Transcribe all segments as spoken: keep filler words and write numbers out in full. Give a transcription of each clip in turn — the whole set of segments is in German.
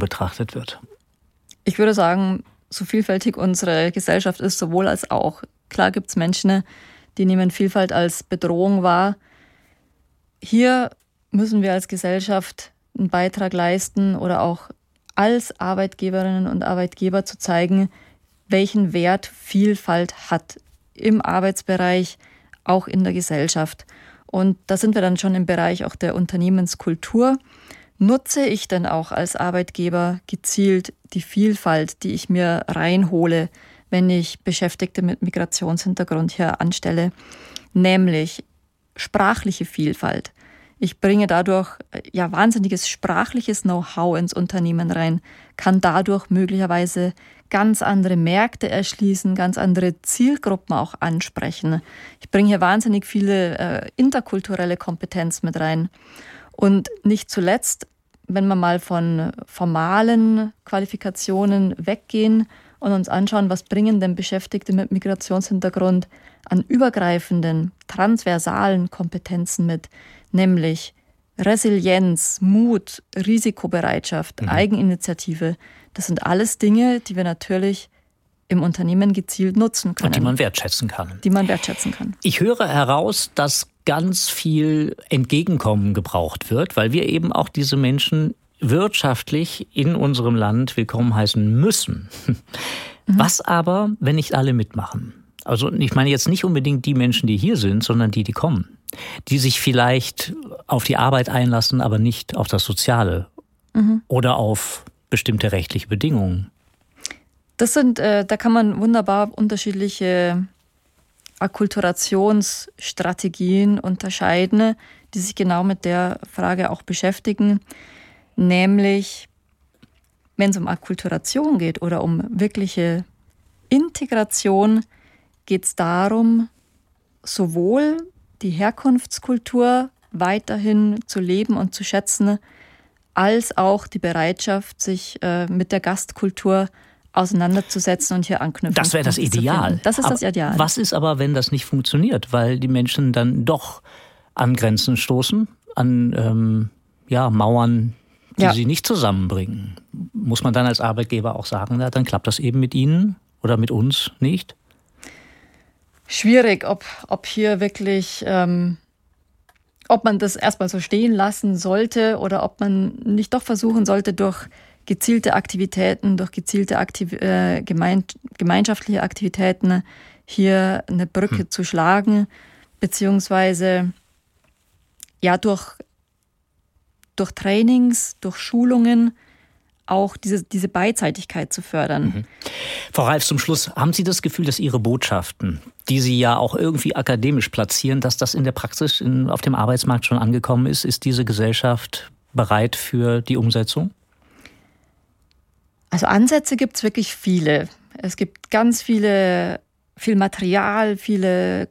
betrachtet wird? Ich würde sagen, so vielfältig unsere Gesellschaft ist, sowohl als auch. Klar gibt es Menschen, die nehmen Vielfalt als Bedrohung wahr. Hier müssen wir als Gesellschaft einen Beitrag leisten oder auch als Arbeitgeberinnen und Arbeitgeber zu zeigen, welchen Wert Vielfalt hat im Arbeitsbereich, auch in der Gesellschaft. Und da sind wir dann schon im Bereich auch der Unternehmenskultur. Nutze ich denn auch als Arbeitgeber gezielt die Vielfalt, die ich mir reinhole, wenn ich Beschäftigte mit Migrationshintergrund hier anstelle, nämlich sprachliche Vielfalt. Ich bringe dadurch ja wahnsinniges sprachliches Know-how ins Unternehmen rein, kann dadurch möglicherweise ganz andere Märkte erschließen, ganz andere Zielgruppen auch ansprechen. Ich bringe hier wahnsinnig viele äh, interkulturelle Kompetenz mit rein. Und nicht zuletzt, wenn wir mal von formalen Qualifikationen weggehen und uns anschauen, was bringen denn Beschäftigte mit Migrationshintergrund an übergreifenden, transversalen Kompetenzen mit, nämlich Resilienz, Mut, Risikobereitschaft, mhm. Eigeninitiative. Das sind alles Dinge, die wir natürlich im Unternehmen gezielt nutzen können. Und die man wertschätzen kann. Die man wertschätzen kann. Ich höre heraus, dass ganz viel Entgegenkommen gebraucht wird, weil wir eben auch diese Menschen wirtschaftlich in unserem Land willkommen heißen müssen. Mhm. Was aber, wenn nicht alle mitmachen? Also ich meine jetzt nicht unbedingt die Menschen, die hier sind, sondern die, die kommen. Die sich vielleicht auf die Arbeit einlassen, aber nicht auf das Soziale mhm. oder auf bestimmte rechtliche Bedingungen. Das sind, äh, da kann man wunderbar unterschiedliche Akkulturationsstrategien unterscheiden, die sich genau mit der Frage auch beschäftigen. Nämlich, wenn es um Akkulturation geht oder um wirkliche Integration, geht es darum, sowohl die Herkunftskultur weiterhin zu leben und zu schätzen, als auch die Bereitschaft, sich äh, mit der Gastkultur auseinanderzusetzen und hier anknüpfen. Das wäre das Ideal. Das ist aber das Ideal. Was ist aber, wenn das nicht funktioniert, weil die Menschen dann doch an Grenzen stoßen, an ähm, ja, Mauern, die ja. sie nicht zusammenbringen? Muss man dann als Arbeitgeber auch sagen, na, dann klappt das eben mit Ihnen oder mit uns nicht? Schwierig, ob, ob hier wirklich, ähm, ob man das erstmal so stehen lassen sollte oder ob man nicht doch versuchen sollte, durch gezielte Aktivitäten, durch gezielte Aktiv- äh, gemein- gemeinschaftliche Aktivitäten hier eine Brücke hm. zu schlagen, beziehungsweise ja durch, durch Trainings, durch Schulungen auch diese, diese Beidseitigkeit zu fördern. Mhm. Frau Reif, zum Schluss, haben Sie das Gefühl, dass Ihre Botschaften, die Sie ja auch irgendwie akademisch platzieren, dass das in der Praxis in, auf dem Arbeitsmarkt schon angekommen ist? Ist diese Gesellschaft bereit für die Umsetzung? Also Ansätze gibt es wirklich viele. Es gibt ganz viele, viel Material, viele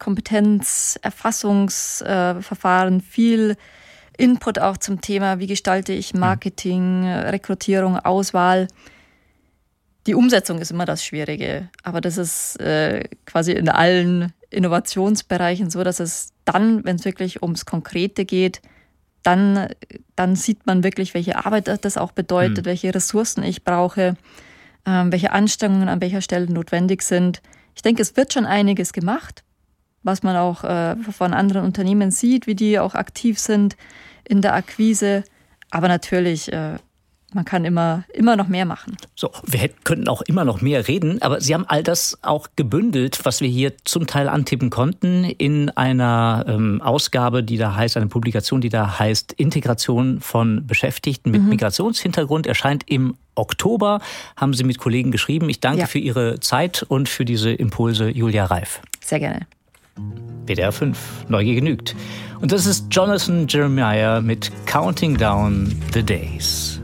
Kompetenzerfassungsverfahren, äh, viel Input auch zum Thema, wie gestalte ich Marketing, Rekrutierung, Auswahl. Die Umsetzung ist immer das Schwierige, aber das ist äh, quasi in allen Innovationsbereichen so, dass es dann, wenn es wirklich ums Konkrete geht, dann, dann sieht man wirklich, welche Arbeit das auch bedeutet, mhm. welche Ressourcen ich brauche, äh, welche Anstrengungen an welcher Stelle notwendig sind. Ich denke, es wird schon einiges gemacht, was man auch äh, von anderen Unternehmen sieht, wie die auch aktiv sind in der Akquise. Aber natürlich, äh, man kann immer, immer noch mehr machen. So, wir hätten, könnten auch immer noch mehr reden, aber Sie haben all das auch gebündelt, was wir hier zum Teil antippen konnten, in einer ähm, Ausgabe, die da heißt, eine Publikation, die da heißt Integration von Beschäftigten mit mhm. Migrationshintergrund, erscheint im Oktober, haben Sie mit Kollegen geschrieben. Ich danke ja. für Ihre Zeit und für diese Impulse, Julia Reif. Sehr gerne. W D R fünf, Neugier genügt. Und das ist Jonathan Jeremiah mit Counting Down the Days.